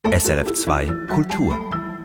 SRF 2 Kultur.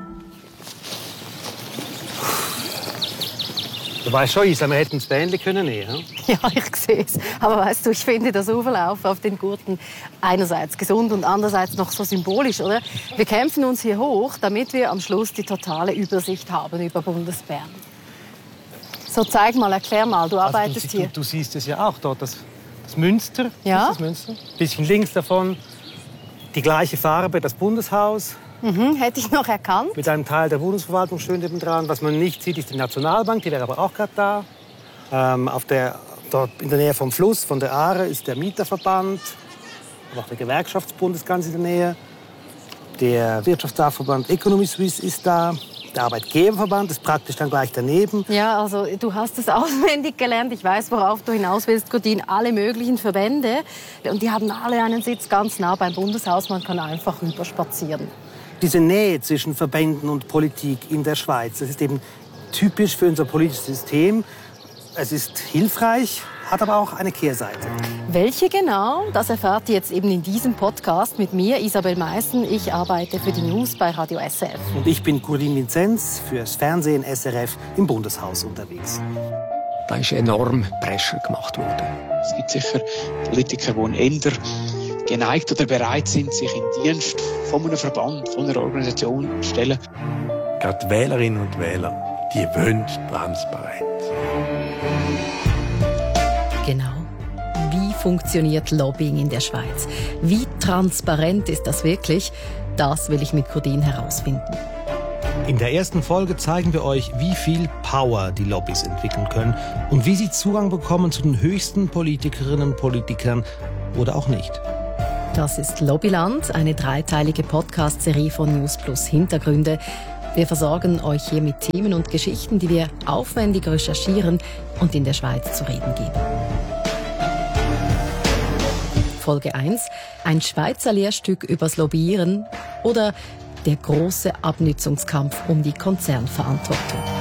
Du weißt schon, Isa, wir hätten das Bändchen können nehmen. Ja, ich sehe es. Aber weißt du, ich finde das Auflaufen auf den Gurten einerseits gesund und andererseits noch so symbolisch, oder? Wir kämpfen uns hier hoch, damit wir am Schluss die totale Übersicht haben über Bundesbern. So, zeig mal, erklär mal, du arbeitest hier. Du siehst es ja auch dort, das Münster. Ja. Ist das Münster? Ein bisschen links davon die gleiche Farbe, das Bundeshaus. Hätte ich noch erkannt. Mit einem Teil der Bundesverwaltung schön nebendran. Was man nicht sieht, ist die Nationalbank, die wäre aber auch gerade da. Dort in der Nähe vom Fluss, von der Aare, ist der Mieterverband. Aber auch der Gewerkschaftsbund ist ganz in der Nähe. Der Wirtschaftsdachverband Economy Suisse ist da. Der Arbeitgeberverband ist praktisch dann gleich daneben. Ja, also du hast es auswendig gelernt. Ich weiß, worauf du hinaus willst, Gordin. Alle möglichen Verbände. Und die haben alle einen Sitz ganz nah beim Bundeshaus. Man kann einfach rüberspazieren. Diese Nähe zwischen Verbänden und Politik in der Schweiz, das ist eben typisch für unser politisches System. Es ist hilfreich, hat aber auch eine Kehrseite. Welche genau? Das erfahrt ihr jetzt eben in diesem Podcast mit mir, Isabel Meissen. Ich arbeite für die News bei Radio SRF. Und ich bin Gordin Vinzenz, fürs Fernsehen SRF im Bundeshaus unterwegs. Da ist enorm Pressure gemacht worden. Es gibt sicher Politiker, die eher geneigt oder bereit sind, sich in Dienst von einem Verband, von einer Organisation zu stellen. Gerade die Wählerinnen und Wähler, die wollen Transparenz. Genau. Wie funktioniert Lobbying in der Schweiz? Wie transparent ist das wirklich? Das will ich mit Gordin herausfinden. In der ersten Folge zeigen wir euch, wie viel Power die Lobbys entwickeln können und wie sie Zugang bekommen zu den höchsten Politikerinnen und Politikern oder auch nicht. Das ist Lobbyland, eine dreiteilige Podcast-Serie von News Plus Hintergründe. Wir versorgen euch hier mit Themen und Geschichten, die wir aufwendig recherchieren und in der Schweiz zu reden geben. Folge 1. Ein Schweizer Lehrstück übers Lobbyieren oder der große Abnützungskampf um die Konzernverantwortung.